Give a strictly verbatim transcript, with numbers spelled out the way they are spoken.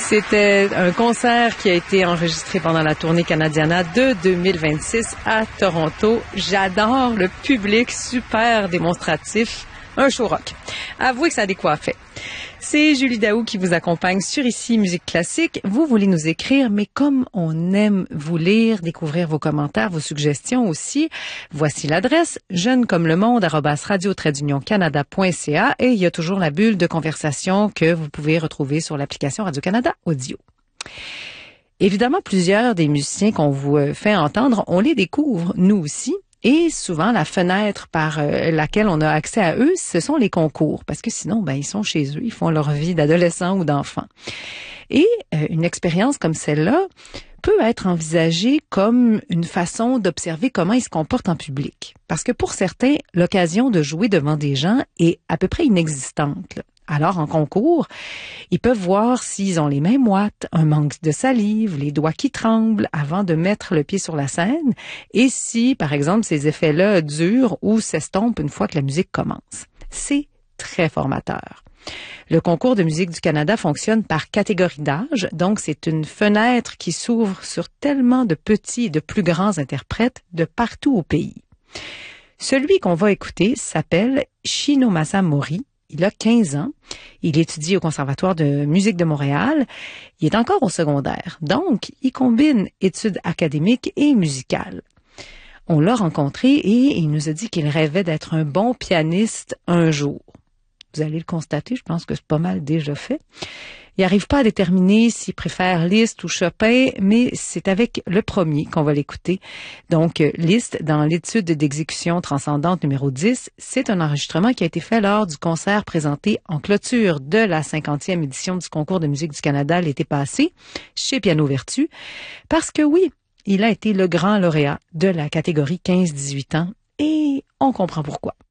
C'était un concert qui a été enregistré pendant la tournée Canadiana de deux mille vingt-six à Toronto. J'adore le public, super démonstratif, un show rock. Avouez que ça a décoiffé. C'est Julie Daou qui vous accompagne sur Ici Musique Classique. Vous voulez nous écrire, mais comme on aime vous lire, découvrir vos commentaires, vos suggestions aussi, voici l'adresse jeune comme le monde arobase radio tiret d'union canada point c a et il y a toujours la bulle de conversation que vous pouvez retrouver sur l'application Radio-Canada Audio. Évidemment, plusieurs des musiciens qu'on vous fait entendre, on les découvre, nous aussi. Et souvent, la fenêtre par euh, laquelle on a accès à eux, ce sont les concours. Parce que sinon, ben, ils sont chez eux, ils font leur vie d'adolescent ou d'enfant. Et euh, une expérience comme celle-là peut être envisagée comme une façon d'observer comment ils se comportent en public. Parce que pour certains, l'occasion de jouer devant des gens est à peu près inexistante, là. Alors, en concours, ils peuvent voir s'ils ont les mêmes watts, un manque de salive, les doigts qui tremblent avant de mettre le pied sur la scène, et si, par exemple, ces effets-là durent ou s'estompent une fois que la musique commence. C'est très formateur. Le concours de musique du Canada fonctionne par catégorie d'âge, donc c'est une fenêtre qui s'ouvre sur tellement de petits et de plus grands interprètes de partout au pays. Celui qu'on va écouter s'appelle Shinomasa Mori. Il a quinze ans. Il étudie au Conservatoire de musique de Montréal. Il est encore au secondaire. Donc, il combine études académiques et musicales. On l'a rencontré et il nous a dit qu'il rêvait d'être un bon pianiste un jour. Vous allez le constater, je pense que c'est pas mal déjà fait. Il n'arrive pas à déterminer s'il préfère Liszt ou Chopin, mais c'est avec le premier qu'on va l'écouter. Donc, Liszt, dans l'étude d'exécution transcendante numéro dix, c'est un enregistrement qui a été fait lors du concert présenté en clôture de la cinquantième édition du Concours de musique du Canada l'été passé, chez Piano Vertu, parce que oui, il a été le grand lauréat de la catégorie quinze dix-huit ans, et on comprend pourquoi.